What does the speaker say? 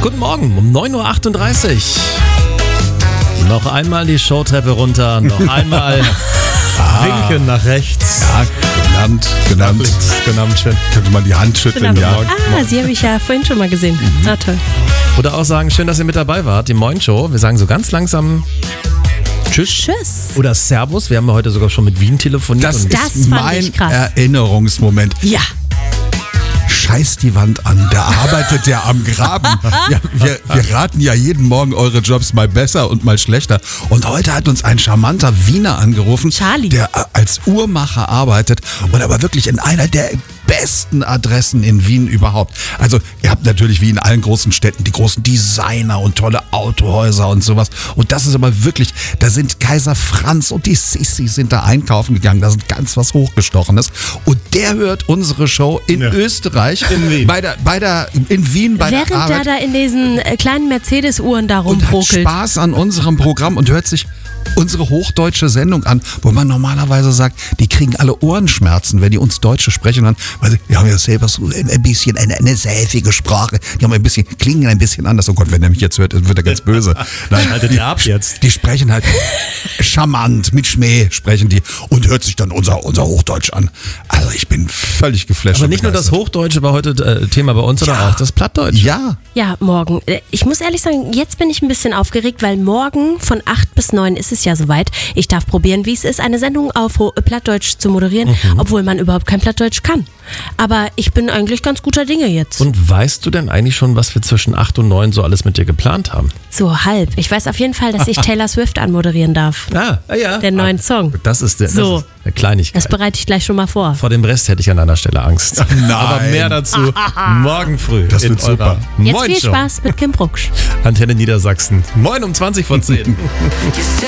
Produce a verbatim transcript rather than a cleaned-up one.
Guten Morgen um neun Uhr achtunddreißig. Noch einmal die Showtreppe runter, noch einmal ah. winken nach rechts. Ja, genannt, genannt. Nach links, genannt schön. Könnte man die Hand schütteln, Genau. ja. Ah, Sie habe ich ja vorhin schon mal gesehen. Mhm. Ah, toll. Oder auch sagen, schön, dass ihr mit dabei wart, die Moin Show. Wir sagen so ganz langsam Tschüss. Tschüss. Oder Servus. Wir haben ja heute sogar schon mit Wien telefoniert. Das, und Das ist fand mein ich krass. Erinnerungsmoment. Ja. Scheiß die Wand an, da arbeitet der am Graben. Ja, wir, wir raten ja jeden Morgen eure Jobs mal besser und mal schlechter. Und heute hat uns ein charmanter Wiener angerufen, Charlie. der als Uhrmacher arbeitet und aber wirklich in einer der besten Adressen in Wien überhaupt. Also ihr habt natürlich wie in allen großen Städten die großen Designer und tolle Autohäuser und sowas. Und das ist aber wirklich, da sind Kaiser Franz und die Sissi sind da einkaufen gegangen. Da sind ganz was Hochgestochenes. Und der hört unsere Show in Ja. Österreich. In Wien. Bei der, bei der, in Wien bei Während der Arbeit. er da in diesen äh, kleinen Mercedes-Uhren da Und hat rumprokelt. Spaß an unserem Programm und hört sich unsere hochdeutsche Sendung an, wo man normalerweise sagt, die kriegen alle Ohrenschmerzen, wenn die uns Deutsche sprechen. Dann, weil sie, die haben ja selber so ein bisschen eine, eine selfige Sprache. Die haben ein bisschen, klingen ein bisschen anders. Oh Gott, wenn er mich jetzt hört, wird er ganz böse. Nein, Haltet ihr ab jetzt. Die sprechen halt charmant, mit Schmäh sprechen die und hört sich dann unser, unser Hochdeutsch an. Also ich bin völlig geflasht. Aber und nicht nur das begeistert. Hochdeutsche war heute äh, Thema bei uns, sondern Ja. auch das Plattdeutsche. Ja, Ja, morgen. Äh, Ich muss ehrlich sagen, jetzt bin ich ein bisschen aufgeregt, weil morgen von acht bis neun ist es ja soweit. Ich darf probieren, wie es ist, eine Sendung auf Ho- Plattdeutsch zu moderieren, Mhm. obwohl man überhaupt kein Plattdeutsch kann. Aber ich bin eigentlich ganz guter Dinge jetzt. Und weißt du denn eigentlich schon, was wir zwischen acht und neun so alles mit dir geplant haben? So halb. Ich weiß auf jeden Fall, dass ich Taylor Swift anmoderieren darf. Ah, ja. Den neuen Song. Das ist, der, So. das ist eine Kleinigkeit. Das bereite ich gleich schon mal vor. Vor dem Rest hätte ich an deiner Stelle Angst. Nein. Aber mehr dazu morgen früh. Das in wird super. eurer Jetzt Moin viel Show. Spaß mit Kim Brucksch. Antenne Niedersachsen. Moin um zwanzig vor zehn.